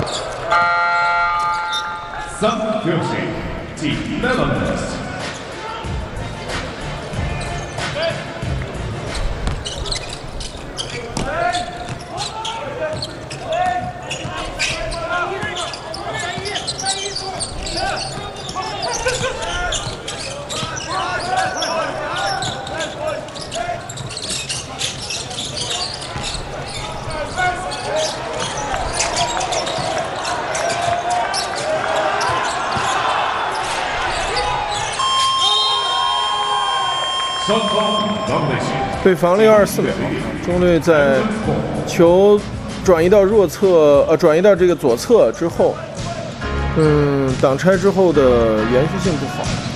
Subfusion Development. 被防了24秒，中队在球转移到转移到这个左侧之后，挡拆之后的延续性不好。